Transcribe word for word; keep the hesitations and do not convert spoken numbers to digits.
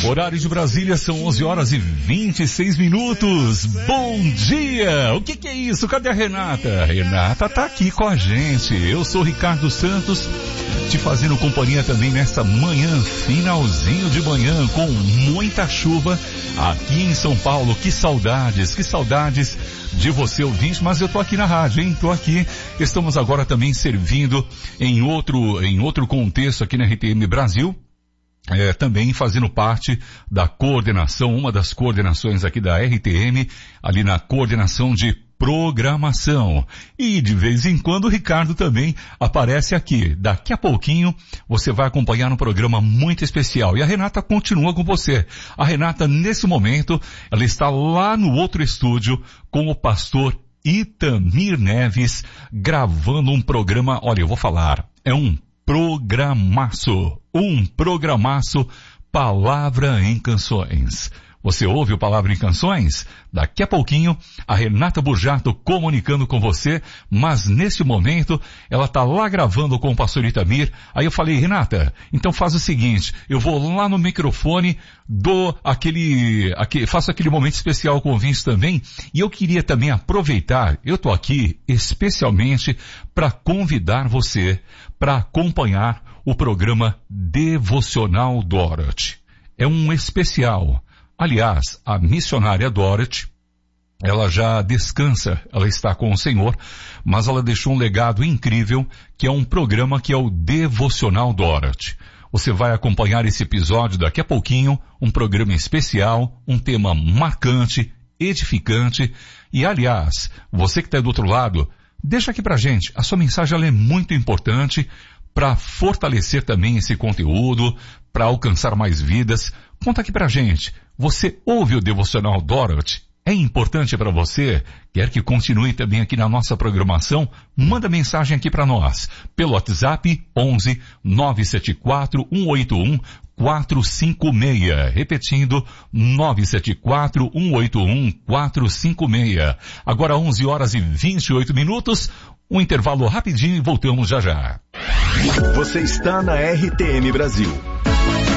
Horário de Brasília são onze horas e vinte e seis minutos. Bom dia! O que que é isso? Cadê a Renata? Renata tá aqui com a gente. Eu sou Ricardo Santos, te fazendo companhia também nesta manhã, finalzinho de manhã, com muita chuva aqui em São Paulo. Que saudades, que saudades de você, ouvinte, mas eu tô aqui na rádio, hein? Tô aqui. Estamos agora também servindo em outro, em outro contexto aqui na R T M Brasil. É, também fazendo parte da coordenação, uma das coordenações aqui da R T M, ali na coordenação de programação. E de vez em quando o Ricardo também aparece aqui. Daqui a pouquinho você vai acompanhar um programa muito especial. E a Renata continua com você. A Renata, nesse momento, ela está lá no outro estúdio com o pastor Itamir Neves, gravando um programa. Olha, eu vou falar, é um programaço, um programaço, Palavra em Canções. Você ouve o Palavra em Canções? Daqui a pouquinho, a Renata Burjato comunicando com você, mas nesse momento, ela está lá gravando com o pastor Itamir. Aí eu falei, Renata, então faz o seguinte, eu vou lá no microfone, dou aquele, aquele faço aquele momento especial com o ouvinte também, e eu queria também aproveitar, eu estou aqui especialmente para convidar você para acompanhar o programa Devocional Dorothy. É um especial. Aliás, a missionária Dorothy, ela já descansa, ela está com o Senhor, mas ela deixou um legado incrível, que é um programa que é o Devocional Dorothy. Você vai acompanhar esse episódio daqui a pouquinho, um programa especial, um tema marcante, edificante, e aliás, você que está do outro lado, deixa aqui pra gente, a sua mensagem ela é muito importante para fortalecer também esse conteúdo, para alcançar mais vidas. Conta aqui pra gente, você ouve o Devocional Dorothy? É importante para você? Quer que continue também aqui na nossa programação? Manda mensagem aqui para nós, pelo WhatsApp onze nove sete quatro um oito um quatro cinco seis. Repetindo, nove sete quatro um oito um quatro cinco seis. Agora onze horas e vinte e oito minutos, um intervalo rapidinho e voltamos já já. Você está na R T M Brasil.